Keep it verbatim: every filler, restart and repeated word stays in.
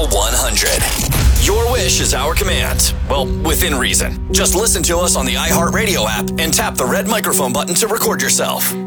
one hundred. Your wish is our command. Well, within reason. Just listen to us on the iHeartRadio app and tap the red microphone button to record yourself.